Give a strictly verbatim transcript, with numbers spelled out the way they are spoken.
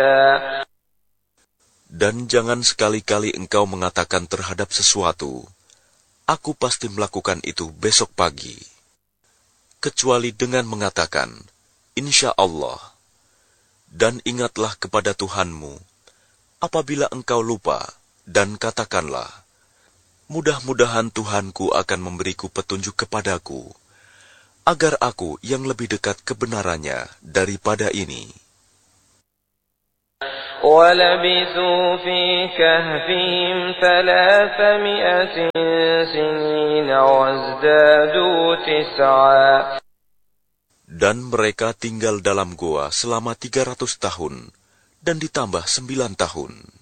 Dan jangan sekali-kali engkau mengatakan terhadap sesuatu, aku pasti melakukan itu besok pagi. Kecuali dengan mengatakan, Insya Allah. Dan ingatlah kepada Tuhanmu, apabila engkau lupa, dan katakanlah, mudah-mudahan Tuhanku akan memberiku petunjuk kepadaku, agar aku yang lebih dekat kebenarannya daripada ini. وَلَبِثُوا فِي كَهْفِهِمْ ثَلَاثَمِائَةٍ سِنِينَ وَازْدَادُوا تِسْعًا. Dan mereka tinggal dalam goa selama tiga ratus tahun, dan ditambah sembilan tahun.